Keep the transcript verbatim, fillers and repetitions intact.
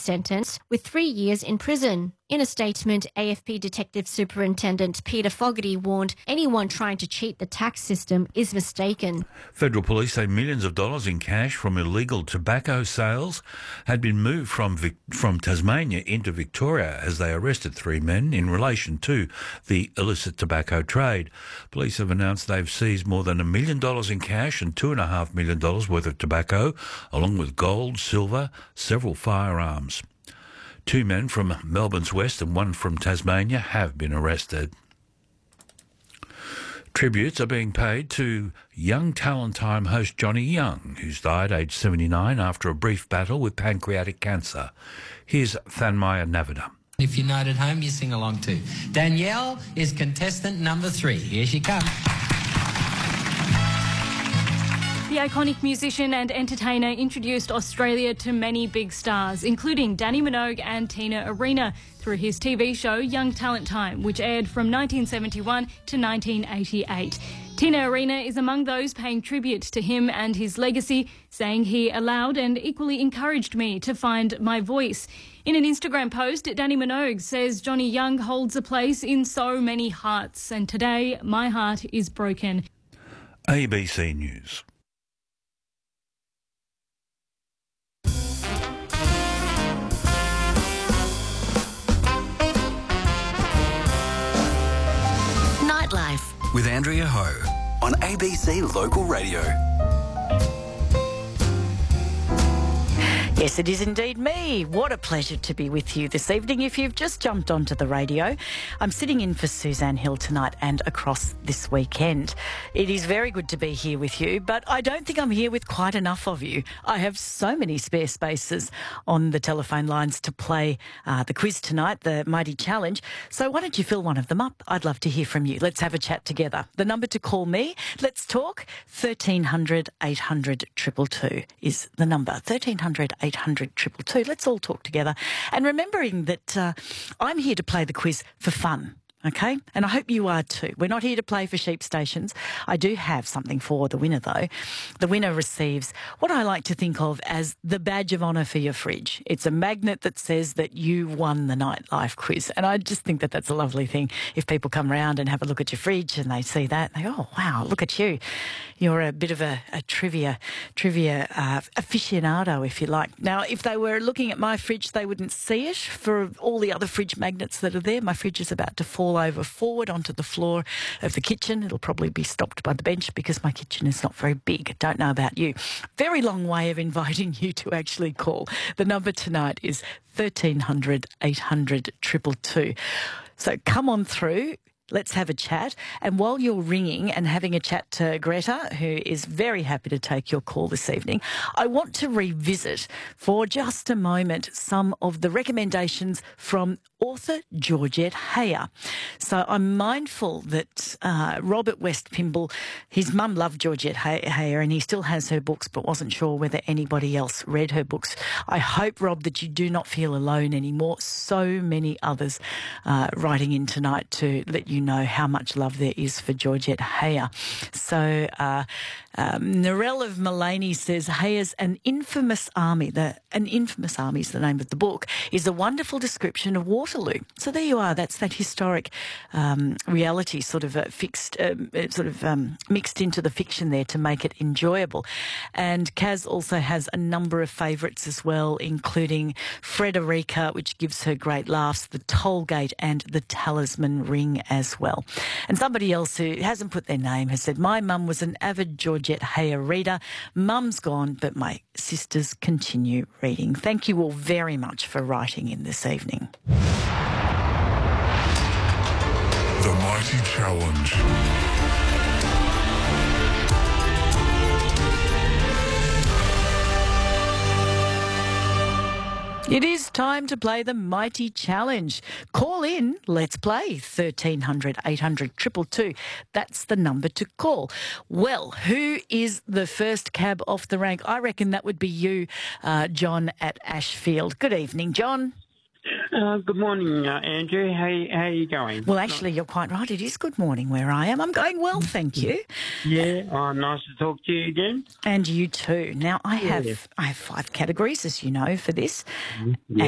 sentence with three years in prison. In a statement, A F P Detective Superintendent Peter Fogarty warned anyone trying to cheat the tax system is mistaken. Federal police say millions of dollars in cash from illegal tobacco sales had been moved from Vic- from Tasmania into Victoria as they arrested three men in relation to the illicit tobacco trade. Police have announced they've seized more than a million dollars in cash and two and a half million dollars worth of tobacco, along with gold, silver, several firearms. Two men from Melbourne's west and one from Tasmania have been arrested. Tributes are being paid to Young Talent Time host Johnny Young, who's died aged seventy-nine after a brief battle with pancreatic cancer. Here's Thanmaya Navida. If you're not at home, you sing along too. Danielle is contestant number three. Here she comes. The iconic musician and entertainer introduced Australia to many big stars, including Danny Minogue and Tina Arena, through his T V show Young Talent Time, which aired from nineteen seventy-one to nineteen eighty-eight. Tina Arena is among those paying tribute to him and his legacy, saying he allowed and equally encouraged me to find my voice. In an Instagram post, Danny Minogue says Johnny Young holds a place in so many hearts, and today my heart is broken. A B C News. Nightlife with Andrea Ho on A B C Local Radio. Yes, it is indeed me. What a pleasure to be with you this evening. If you've just jumped onto the radio, I'm sitting in for Suzanne Hill tonight and across this weekend. It is very good to be here with you, but I don't think I'm here with quite enough of you. I have so many spare spaces on the telephone lines to play uh, the quiz tonight, the Mighty Challenge. So why don't you fill one of them up? I'd love to hear from you. Let's have a chat together. The number to call me, let's talk, thirteen hundred eight hundred two two two is the number. thirteen hundred eight hundred two two two. Let's all talk together. And remembering that uh, I'm here to play the quiz for fun. Okay? And I hope you are too. We're not here to play for sheep stations. I do have something for the winner, though. The winner receives what I like to think of as the badge of honour for your fridge. It's a magnet that says that you won the Nightlife quiz. And I just think that that's a lovely thing. If people come round and have a look at your fridge and they see that, they go, oh, wow, look at you. You're a bit of a, a trivia trivia uh, aficionado, if you like. Now, if they were looking at my fridge, they wouldn't see it. For all the other fridge magnets that are there, my fridge is about to fall over forward onto the floor of the kitchen. It'll probably be stopped by the bench because my kitchen is not very big. I don't know about you. Very long way of inviting you to actually call. The number tonight is thirteen hundred eight hundred two two two. So come on through. Let's have a chat. And while you're ringing and having a chat to Greta, who is very happy to take your call this evening, I want to revisit for just a moment some of the recommendations from author Georgette Heyer. So I'm mindful that uh, Robert West Pymble, his mum loved Georgette Heyer and he still has her books but wasn't sure whether anybody else read her books. I hope, Rob, that you do not feel alone anymore. So many others uh, writing in tonight to let you know how much love there is for Georgette Heyer. So uh, um, Narelle of Mullaney says Heyer's An Infamous Army, the, An Infamous Army is the name of the book, is a wonderful description of Waterloo. So there you are. That's that historic um, reality sort of uh, fixed, um, sort of um, mixed into the fiction there to make it enjoyable. And Kaz also has a number of favourites as well, including Frederica, which gives her great laughs, The Tollgate and The Talisman Ring as well. And somebody else who hasn't put their name has said, my mum was an avid Georgette Heyer reader. Mum's gone, but my sisters continue reading. Thank you all very much for writing in this evening. The Mighty Challenge. It is time to play the Mighty Challenge. Call in, let's play, thirteen hundred eight hundred two two two. That's the number to call. Well, who is the first cab off the rank? I reckon that would be you, uh, John at Ashfield. Good evening, John. Uh, good morning, uh, Andrew. How, how are you going? Well, actually, you're quite right. It is good morning where I am. I'm going well, thank you. Yeah, uh, nice to talk to you again. And you too. Now, I have Yeah. I have five categories, as you know, for this. Mm-hmm. Yeah.